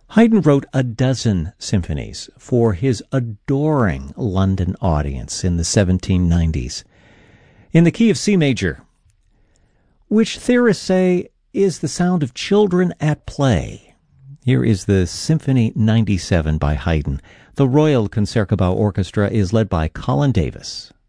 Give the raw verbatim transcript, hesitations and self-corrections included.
Haydn wrote a dozen symphonies for his adoring London audience in the seventeen nineties, in the key of C major, which theorists say is the sound of children at play. Here is the Symphony ninety-seven by Haydn. The Royal Concertgebouw Orchestra is led by Colin Davis.